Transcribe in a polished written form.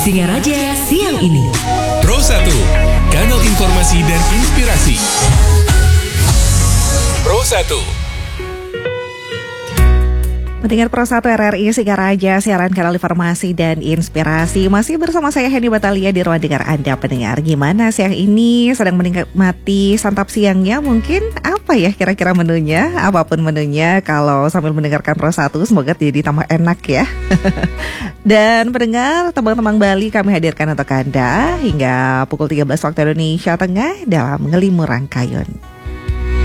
Singaraja siang ini. Pro 1, kanal informasi dan inspirasi. Pro 1. Pendengar Pro 1 RRI Singaraja, siaran kanal informasi dan inspirasi. Masih bersama saya Henny Batalia di ruang dengar Anda pendengar. Gimana siang ini? Sedang menikmati santap siangnya mungkin? Apa ya kira-kira menunya? Apapun menunya, kalau sambil mendengarkan Pro 1 semoga jadi tambah enak ya. Dan pendengar, Tembang-Tembang Bali kami hadirkan untuk Anda hingga pukul 13 waktu Indonesia Tengah dalam Ngelimurang Kayun.